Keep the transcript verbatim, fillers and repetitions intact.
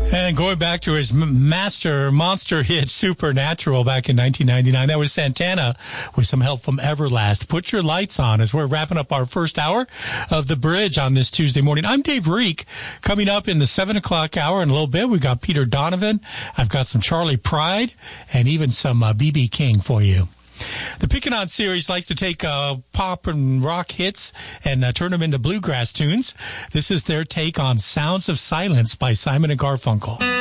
And going back to his master monster hit Supernatural back in nineteen ninety-nine, that was Santana with some help from Everlast. Put your lights on as we're wrapping up our first hour of The Bridge on this Tuesday morning. I'm Dave Reek. Coming up in the seven o'clock hour in a little bit, we've got Peter Donovan. I've got some Charlie Pride and even some uh, B B King for you. The Pickin' On series likes to take uh, pop and rock hits and uh, turn them into bluegrass tunes. This is their take on Sounds of Silence by Simon and Garfunkel.